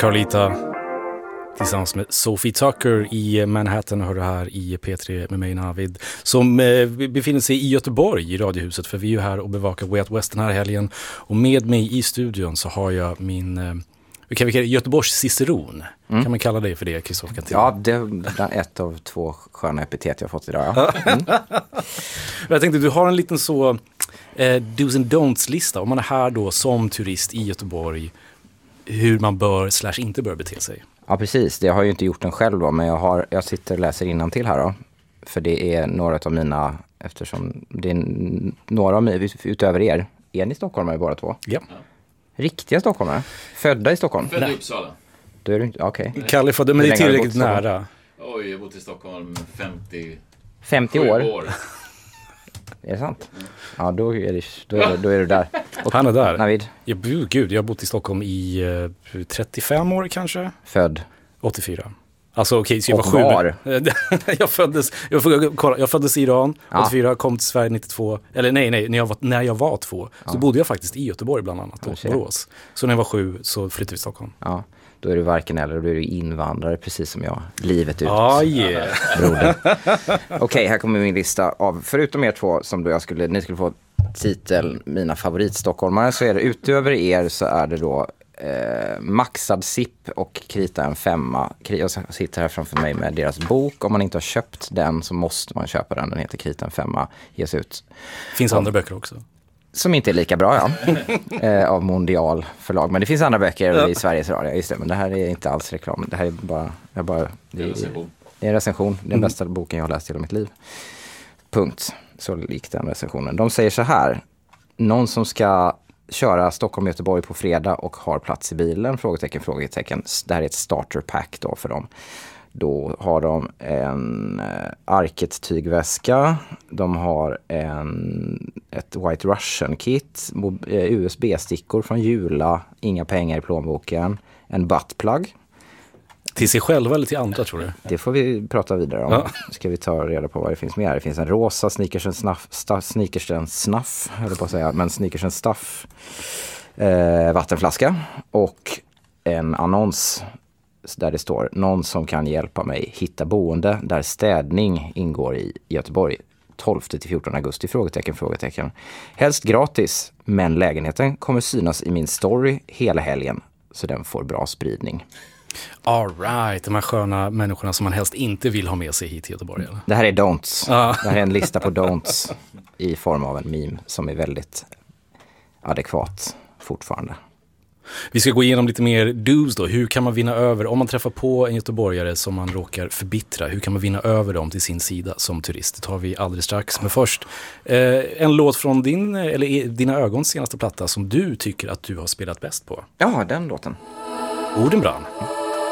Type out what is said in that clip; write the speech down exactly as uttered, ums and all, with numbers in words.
Carlita tillsammans med Sophie Tucker i Manhattan, hör du här i P tre med mig Navid, som eh, befinner sig i Göteborg i Radiohuset, för vi är ju här och bevakar Way Out West den här helgen, och med mig i studion så har jag min eh, vi kan, vi kan, Göteborgs ciceron, mm. kan man kalla dig för det, Kristoffer? Ja, det är ett av två sköna epitet jag har fått idag. Ja. Mm. Jag tänkte, du har en liten så eh, do's and don'ts-lista om man är här då som turist i Göteborg, hur man bör slash inte bör bete sig. Ja, precis. Det har jag ju inte gjort den själv då, men jag, har, jag sitter och läser innantill här då. För det är några av mina, eftersom det är några av mig utöver er. Är ni stockholmare båda två? Ja. Riktiga stockholmare? Födda i Stockholm? Födda i Uppsala. Då är du inte, okej. Okay. Kalle födda, men det är tillräckligt nära. Oj, jag har bott i Stockholm femtio, femtio år. år. Är det sant? Mm. Ja, då är, det, då, är det, då är du där. Och han är där. Navid? Jag, gud, jag har bott i Stockholm i uh, trettiofem år kanske. Född? åttiofyra. Alltså okej, okay, så jag var var. sju. jag, föddes, jag, kolla, jag föddes i Iran, ja. åttiofyra, kom till Sverige nittiotvå. Eller nej, nej, när jag var, när jag var två. Ja. Så bodde jag faktiskt i Göteborg bland annat, och Borås. Så när jag var sju så flyttade vi till Stockholm. Ja, då är du varken eller, då är du invandrare precis som jag. Livet ut. Ah, yeah. Broder. Okej, okay, här kommer min lista av, förutom er två som då jag skulle, ni skulle få titel mina favoritstockholmare, så är det utöver er så är det då Eh, maxad sipp och krita en femma. Jag sitter här framför mig med deras bok. Om man inte har köpt den så måste man köpa den. Den heter Krita en femma. Ges ut. Finns och, andra böcker också. Som inte är lika bra, ja. eh, av Mondial förlag. Men det finns andra böcker ja. i Sveriges Radio. Just det, men det här är inte alls reklam. Det här är bara... Jag bara det, är, det är en recension. Det är den mm. bästa boken jag har läst i hela mitt liv. Punkt. Så likt den recensionen. De säger så här. Någon som ska köra Stockholm-Göteborg på fredag och har plats i bilen, frågetecken, frågetecken. Det här är ett starter pack då för dem. Då har de en eh, Arket tygväska, de har en, ett White Russian kit, eh, U S B-stickor från Jula, inga pengar i plånboken, en buttplug. Till sig själva eller till andra, tror du? Det får vi prata vidare om. Ja. Ska vi ta reda på vad det finns mer. Det finns en rosa Sneakersen Snuff, sta, Sneakersen Snuff, höll på att säga, men Sneakersen Stuff eh, vattenflaska och en annons där det står någon som kan hjälpa mig hitta boende där städning ingår i Göteborg tolfte till fjortonde augusti, frågetecken, frågetecken. Helst gratis, men lägenheten kommer synas i min story hela helgen så den får bra spridning. All right, de här sköna människorna som man helst inte vill ha med sig hit till Göteborg. Eller? Det här är don'ts. Ah. Det här är en lista på don'ts i form av en meme som är väldigt adekvat fortfarande. Vi ska gå igenom lite mer do's då. Hur kan man vinna över, om man träffar på en göteborgare som man råkar förbittra, hur kan man vinna över dem till sin sida som turist? Det tar vi alldeles strax. Men först, eh, en låt från din, eller dina ögons senaste platta som du tycker att du har spelat bäst på. Ja, den låten. Orden brann.